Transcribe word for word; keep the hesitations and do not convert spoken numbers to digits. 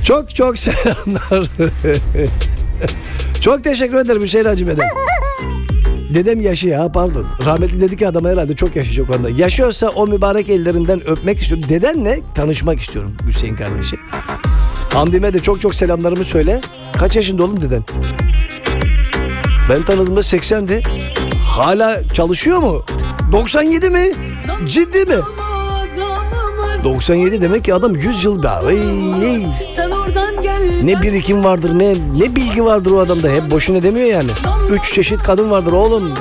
Çok çok selamlar. Çok teşekkür ederim Hüseyin Hacı dedem. Dedem yaşıyor ha, pardon. Rahmetli dedi ki adam herhalde çok yaşayacak onda. Yaşıyorsa o mübarek ellerinden öpmek istiyorum. Dedenle tanışmak istiyorum Hüseyin kardeşi. Hamdi'me de çok çok selamlarımı söyle. Kaç yaşında oğlum deden? Ben tanıdığımda seksendi. Hala çalışıyor mu? doksan yedi mi? Ciddi mi? doksan yedi demek ki adam yüz yıl be. Ey, ey. Ne birikim vardır, ne ne bilgi vardır o adamda. Hep boşuna demiyor yani. Üç çeşit kadın vardır oğlum.